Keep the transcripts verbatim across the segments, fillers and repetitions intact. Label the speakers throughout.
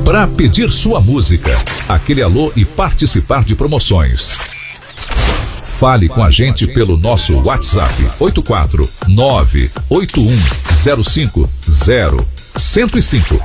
Speaker 1: Para pedir sua música, aquele alô e participar de promoções. Fale com a gente pelo nosso WhatsApp oito quatro nove oito um zero cinco zero zero um cinco.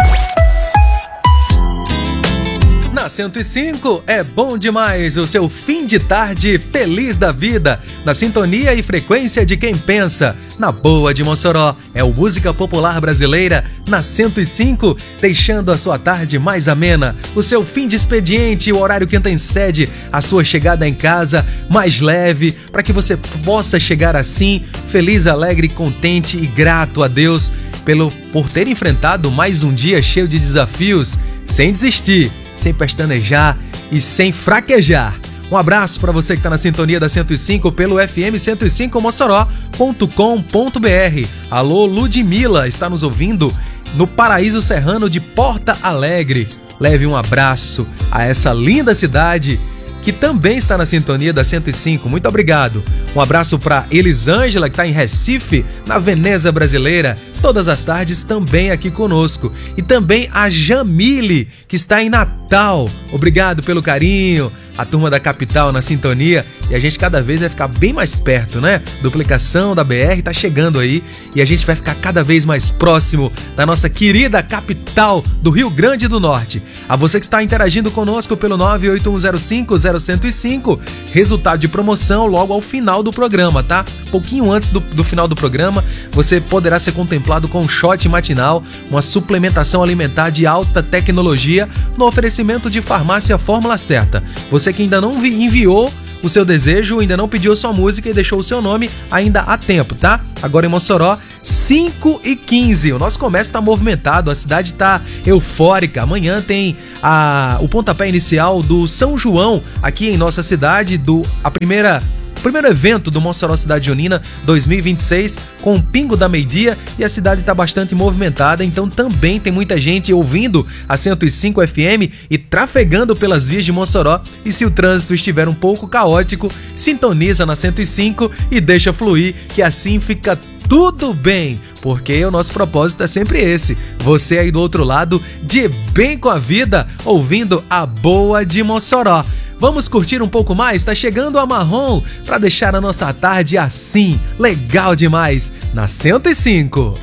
Speaker 2: Na cento e cinco é bom demais, o seu fim de tarde feliz da vida, na sintonia e frequência de quem pensa, na boa de Mossoró. É o Música Popular Brasileira na cento e cinco, deixando a sua tarde mais amena, o seu fim de expediente, o horário que antecede a sua chegada em casa mais leve, para que você possa chegar assim, feliz, alegre, contente e grato a Deus pelo, por ter enfrentado mais um dia cheio de desafios, sem desistir, sem pestanejar e sem fraquejar. Um abraço para você que está na sintonia da cento e cinco pelo F M cento e cinco mossoró ponto com ponto b r. Alô, Ludmila, está nos ouvindo no Paraíso Serrano de Porto Alegre. Leve um abraço a essa linda cidade que também está na sintonia da cento e cinco. Muito obrigado. Um abraço para Elisângela, que está em Recife, na Veneza Brasileira, todas as tardes também aqui conosco. E também a Jamile, que está em Natal. Obrigado pelo carinho. A turma da capital na sintonia, e a gente cada vez vai ficar bem mais perto, né? Duplicação da B R tá chegando aí e a gente vai ficar cada vez mais próximo da nossa querida capital do Rio Grande do Norte. A você que está interagindo conosco pelo nove oito um zero cinco zero zero zero cinco, resultado de promoção logo ao final do programa, tá? Pouquinho antes do, do final do programa, você poderá ser contemplado com um shot matinal, uma suplementação alimentar de alta tecnologia no oferecimento de Farmácia Fórmula Certa. Você Você que ainda não enviou o seu desejo, ainda não pediu sua música e deixou o seu nome, ainda há tempo, tá? Agora em Mossoró, cinco e quinze. O nosso comércio está movimentado, a cidade está eufórica. Amanhã tem a, o pontapé inicial do São João aqui em nossa cidade, do, a primeira... primeiro evento do Mossoró Cidade Junina dois mil e vinte e seis, com o pingo da meio-dia, e a cidade está bastante movimentada, então também tem muita gente ouvindo a cento e cinco F M e trafegando pelas vias de Mossoró, e se o trânsito estiver um pouco caótico, sintoniza na cento e cinco e deixa fluir, que assim fica tudo bem, porque o nosso propósito é sempre esse, você aí do outro lado, de bem com a vida, ouvindo a boa de Mossoró. Vamos curtir um pouco mais? Tá chegando a Marrom para deixar a nossa tarde assim, legal demais, na cento e cinco.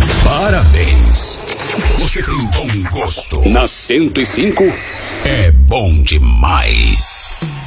Speaker 3: Parabéns! Você tem bom gosto. Na cento e cinco é bom demais.